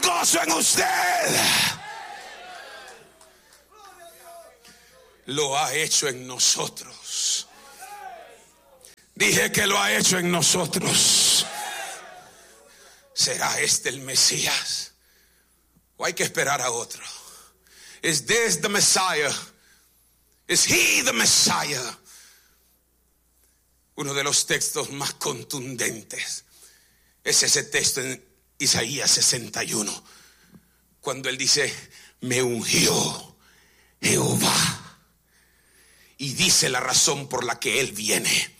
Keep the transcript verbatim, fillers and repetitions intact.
gozo en usted. Lo ha hecho en nosotros. Dije que lo ha hecho en nosotros. ¿Será este el Mesías? ¿O hay que esperar a otro? Is this the Messiah? Is he the Messiah? Uno de los textos más contundentes es ese texto en Isaías sesenta y uno, cuando él dice: me ungió Jehová. Y dice la razón por la que él viene.